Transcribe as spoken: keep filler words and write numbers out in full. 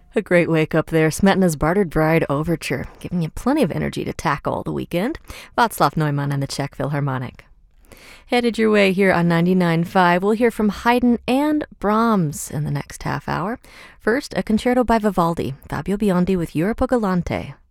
A great wake up there, Smetana's Bartered Bride Overture, giving you plenty of energy to tackle the weekend. Václav Neumann and the Czech Philharmonic. Headed your way here on ninety-nine point five, we'll hear from Haydn and Brahms in the next half hour. First, a concerto by Vivaldi, Fabio Biondi with Europa Galante.